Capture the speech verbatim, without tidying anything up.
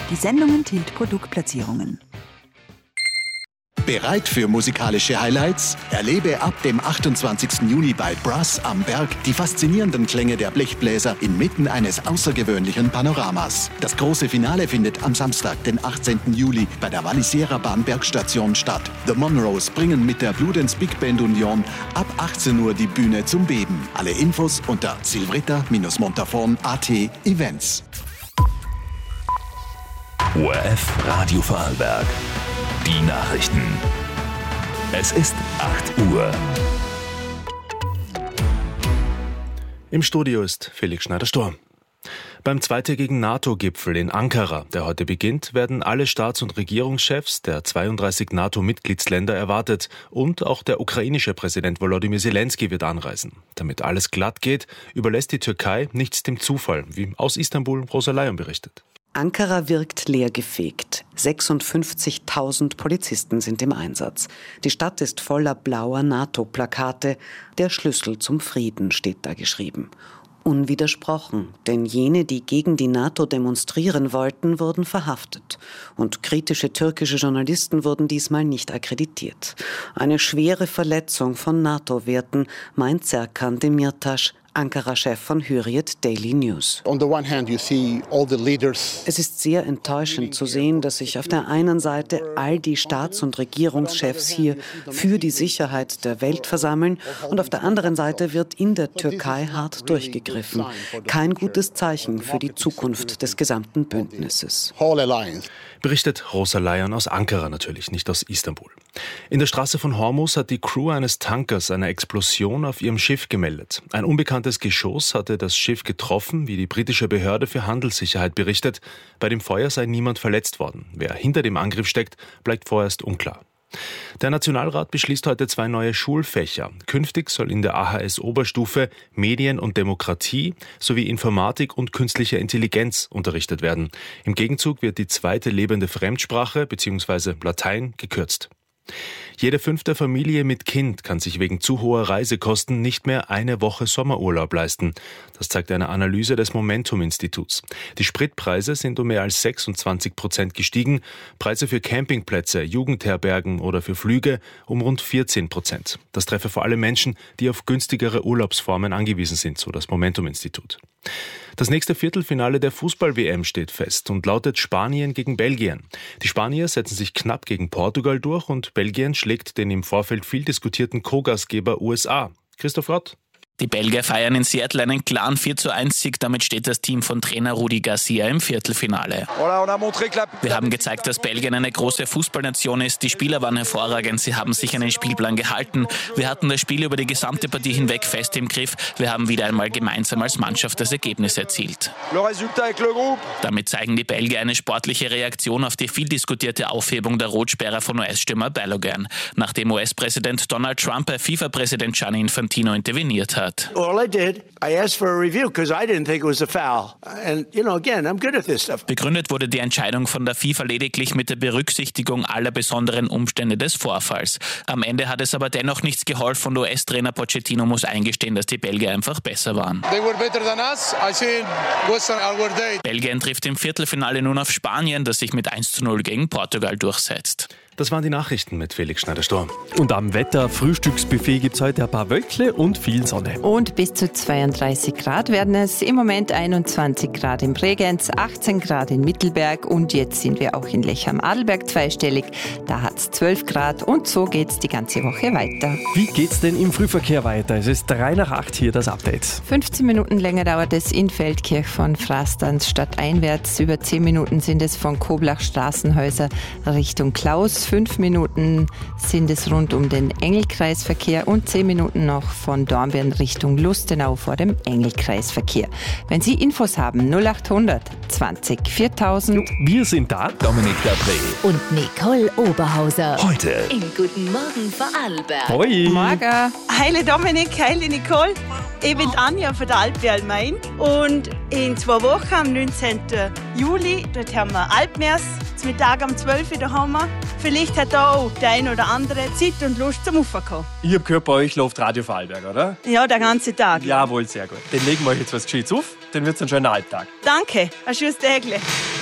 Die Sendung enthielt Produktplatzierungen. Bereit für musikalische Highlights? Erlebe ab dem achtundzwanzigsten Juni bei Brass am Berg die faszinierenden Klänge der Blechbläser inmitten eines außergewöhnlichen Panoramas. Das große Finale findet am Samstag, den achtzehnten Juli, bei der Wallisera Bahnbergstation statt. The Monroes bringen mit der Bludenz Big Band Union ab achtzehn Uhr die Bühne zum Beben. Alle Infos unter silvretta-montafon punkt at Events. O R F Radio Vorarlberg. Die Nachrichten. Es ist acht Uhr. Im Studio ist Felix Schneider-Sturm. Beim zweitägigen NATO-Gipfel in Ankara, der heute beginnt, werden alle Staats- und Regierungschefs der zweiunddreißig NATO-Mitgliedsländer erwartet und auch der ukrainische Präsident Volodymyr Zelensky wird anreisen. Damit alles glatt geht, überlässt die Türkei nichts dem Zufall, wie aus Istanbul Rosa Layon berichtet. Ankara wirkt leergefegt. sechsundfünfzigtausend Polizisten sind im Einsatz. Die Stadt ist voller blauer NATO-Plakate. Der Schlüssel zum Frieden steht da geschrieben. Unwidersprochen, denn jene, die gegen die NATO demonstrieren wollten, wurden verhaftet. Und kritische türkische Journalisten wurden diesmal nicht akkreditiert. Eine schwere Verletzung von NATO-Werten, meint Serkan Demirtas, Ankara-Chef von Hürriyet Daily News. Es ist sehr enttäuschend zu sehen, dass sich auf der einen Seite all die Staats- und Regierungschefs hier für die Sicherheit der Welt versammeln und auf der anderen Seite wird in der Türkei hart durchgegriffen. Kein gutes Zeichen für die Zukunft des gesamten Bündnisses. Berichtet Rosa Layon aus Ankara natürlich, nicht aus Istanbul. In der Straße von Hormuz hat die Crew eines Tankers eine Explosion auf ihrem Schiff gemeldet. Ein unbekanntes Geschoss hatte das Schiff getroffen, wie die britische Behörde für Handelssicherheit berichtet. Bei dem Feuer sei niemand verletzt worden. Wer hinter dem Angriff steckt, bleibt vorerst unklar. Der Nationalrat beschließt heute zwei neue Schulfächer. Künftig soll in der A H S-Oberstufe Medien und Demokratie sowie Informatik und künstliche Intelligenz unterrichtet werden. Im Gegenzug wird die zweite lebende Fremdsprache bzw. Latein gekürzt. Jede fünfte Familie mit Kind kann sich wegen zu hoher Reisekosten nicht mehr eine Woche Sommerurlaub leisten. Das zeigt eine Analyse des Momentum-Instituts. Die Spritpreise sind um mehr als sechsundzwanzig Prozent gestiegen, Preise für Campingplätze, Jugendherbergen oder für Flüge um rund vierzehn Prozent. Das treffe vor allem Menschen, die auf günstigere Urlaubsformen angewiesen sind, so das Momentum-Institut. Das nächste Viertelfinale der Fußball-W M steht fest und lautet Spanien gegen Belgien. Die Spanier setzen sich knapp gegen Portugal durch und Belgien schlägt den im Vorfeld viel diskutierten Co-Gastgeber U S A. Christoph Rott. Die Belgier feiern in Seattle einen klaren vier zu eins Sieg. Damit steht das Team von Trainer Rudi Garcia im Viertelfinale. Wir haben gezeigt, dass Belgien eine große Fußballnation ist. Die Spieler waren hervorragend. Sie haben sich an den Spielplan gehalten. Wir hatten das Spiel über die gesamte Partie hinweg fest im Griff. Wir haben wieder einmal gemeinsam als Mannschaft das Ergebnis erzielt. Damit zeigen die Belgier eine sportliche Reaktion auf die viel diskutierte Aufhebung der Rotsperre von U S-Stürmer Balogun, nachdem U S-Präsident Donald Trump bei FIFA-Präsident Gianni Infantino interveniert hat. Begründet wurde die Entscheidung von der FIFA lediglich mit der Berücksichtigung aller besonderen Umstände des Vorfalls. Am Ende hat es aber dennoch nichts geholfen und U S-Trainer Pochettino muss eingestehen, dass die Belgier einfach besser waren. Belgien trifft im Viertelfinale nun auf Spanien, das sich mit eins zu null gegen Portugal durchsetzt. Das waren die Nachrichten mit Felix Schneider-Sturm. Und am Wetter, Frühstücksbuffet gibt es heute ein paar Wölkle und viel Sonne. Und bis zu zweiunddreißig Grad werden es. Im Moment einundzwanzig Grad in Bregenz, achtzehn Grad in Mittelberg und jetzt sind wir auch in Lech am Adelberg zweistellig. Da hat es zwölf Grad und so geht es die ganze Woche weiter. Wie geht's denn im Frühverkehr weiter? Es ist drei nach acht hier das Update. fünfzehn Minuten länger dauert es in Feldkirch von Frastanz stadteinwärts. Über zehn Minuten sind es von Koblach Straßenhäuser Richtung Klaus. Fünf Minuten sind es rund um den Engelkreisverkehr und zehn Minuten noch von Dornbirn Richtung Lustenau vor dem Engelkreisverkehr. Wenn Sie Infos haben, null achthundert zwanzig viertausend. Wir sind da. Dominik Dapré und Nicole Oberhauser. Heute im Guten Morgen Vorarlberg. Hoi. Morgen. Heile Dominik, heile Nicole. Ich bin Anja von der Alpe Main und in zwei Wochen, am neunzehnten Juli, dort haben wir Alpmers, zum Mittag um zwölf Uhr daheim. Vielleicht hat da auch der ein oder andere Zeit und Lust zum Raufkommen. Ich habe gehört, bei euch läuft Radio Vorarlberg, oder? Ja, den ganzen Tag. Jawohl, sehr gut. Dann legen wir euch jetzt was Gescheites auf, dann wird es ein schöner Alltag. Danke, ein schönes Tägli.